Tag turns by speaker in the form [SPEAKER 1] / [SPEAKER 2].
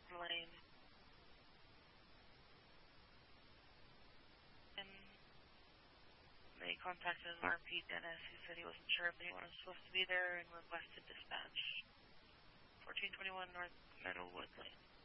[SPEAKER 1] Lane. And they contacted RP Dennis, who said he wasn't sure if anyone was supposed to be there and requested dispatch. 1421 North Meadowwood Lane.